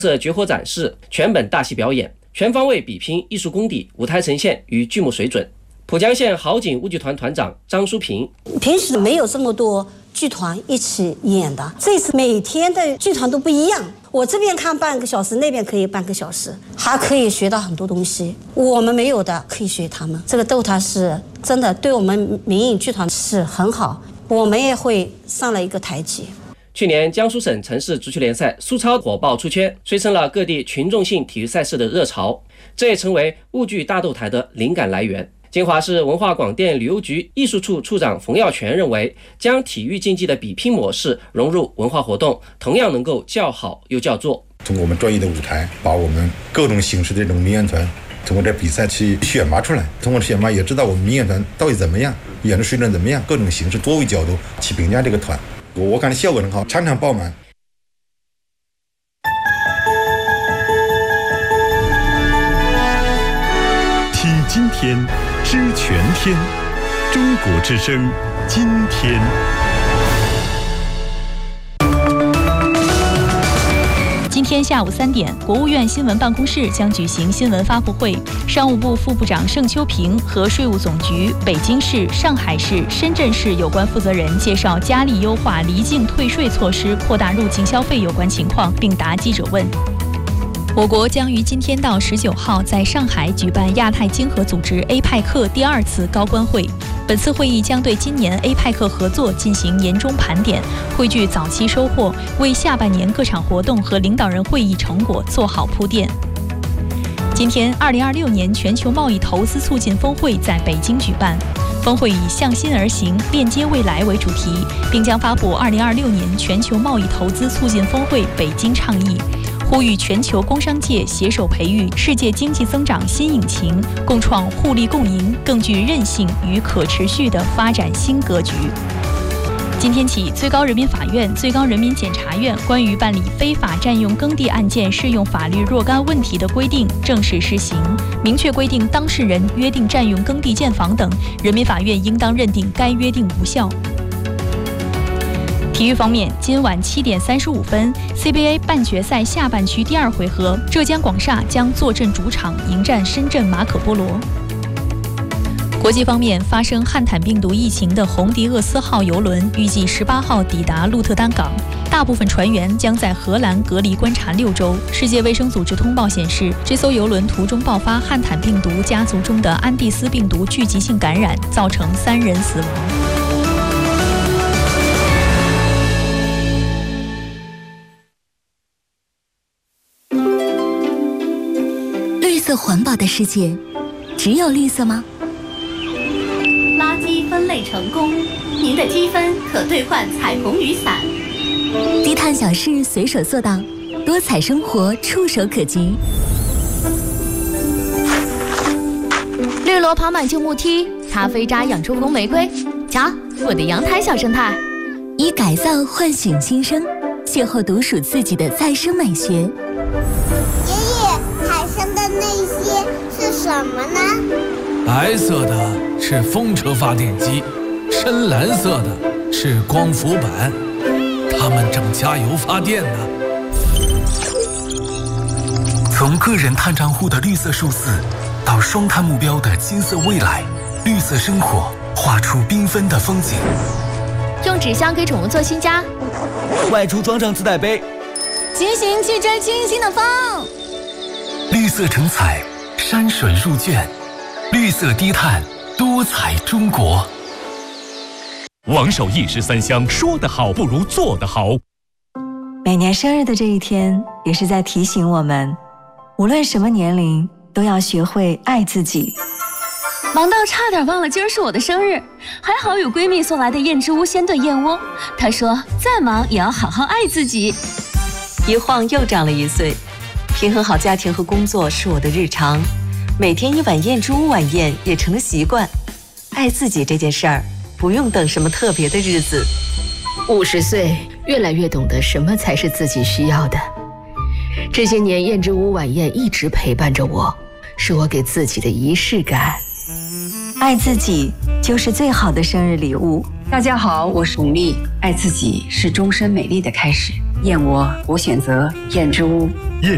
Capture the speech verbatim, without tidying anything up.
色绝活展示、全本大戏表演，全方位比拼艺术功底、舞台呈现与剧目水准。浦江县好景舞剧团团长张淑平， 平时没有这么多剧团一起演的，这次每天的剧团都不一样。我这边看半个小时，那边可以半个小时，还可以学到很多东西。我们没有的可以学他们。这个斗台是真的对我们民营剧团是很好，我们也会上了一个台阶。 去年江苏省城市足球联赛苏超火爆出圈，催生了各地群众性体育赛事的热潮，这也成为舞剧大斗台的灵感来源。金华市文化广电旅游局艺术处处长冯耀全认为，将体育竞技的比拼模式融入文化活动，同样能够叫好又叫座。 通过我们专业的舞台，把我们各种形式的这种民演团通过这比赛去选拔出来，通过选拔也知道我们民演团到底怎么样，演的水准怎么样，各种形式多维角度去评价这个团。我我感觉效果很好，场场爆满。 听今天，知全天，中国之声，今天。 今天下午三点，国务院新闻办公室将举行新闻发布会，商务部副部长盛秋平和税务总局、北京市、上海市、深圳市有关负责人介绍加力优化离境退税措施，扩大入境消费有关情况，并答记者问。我国将于今天到十九号在上海举办亚太经合组织 A 派克第二次高官会。本次会议将对今年 A 派克合作进行年终盘点，汇聚早期收获，为下半年各场活动和领导人会议成果做好铺垫。今天，二零二六年全球贸易投资促进峰会在北京举办。峰会以“向心而行，链接未来”为主题，并将发布二零二六年全球贸易投资促进峰会北京倡议。呼吁全球工商界携手培育世界经济增长新引擎，共创互利共赢、更具韧性与可持续的发展新格局。今天起，最高人民法院、最高人民检察院关于办理非法占用耕地案件适用法律若干问题的规定正式施行，明确规定当事人约定占用耕地建房等，人民法院应当认定该约定无效。体育方面，今晚七点三十五分 ，C B A 半决赛下半区第二回合，浙江广厦将坐镇主场迎战深圳马可波罗。国际方面，发生汉坦病毒疫情的红迪厄斯号邮轮预计十八号抵达鹿特丹港，大部分船员将在荷兰隔离观察六周。世界卫生组织通报显示，这艘邮轮途中爆发汉坦病毒家族中的安第斯病毒聚集性感染，造成三人死亡。 绿色环保的世界，只有绿色吗？ 垃圾分类成功，您的积分可兑换彩虹雨伞。 低碳小事随手做到，多彩生活触手可及。 绿萝爬满旧木梯，咖啡渣养出红玫瑰。瞧，我的阳台小生态。 以改造唤醒新生，邂逅独属自己的再生美学。 爷爷，海上的那些是什么呢？ 白色的是风车发电机，深蓝色的是光伏板，它们正加油发电呢。 从个人碳账户的绿色数字，到双碳目标的金色未来，绿色生活画出缤纷的风景。 用纸箱给宠物做新家， 外出装上自带杯， 骑行去追清新的风。 绿色成彩，山水入卷，绿色低碳，多彩中国。王守义十三香，说得好不如做得好。 每年生日的这一天，也是在提醒我们，无论什么年龄，都要学会爱自己。 忙到差点忘了今儿是我的生日，还好有闺蜜送来的燕之屋鲜炖燕窝。她说再忙也要好好爱自己。 一晃又长了一岁，平衡好家庭和工作是我的日常，每天一碗燕之屋晚宴也成了习惯。爱自己这件事儿，不用等什么特别的日子。 五十岁，越来越懂得什么才是自己需要的。这些年，燕之屋晚宴一直陪伴着我，是我给自己的仪式感。 爱自己就是最好的生日礼物。 大家好，我是巩俐。爱自己是终身美丽的开始。燕窝，我选择燕之屋。 燕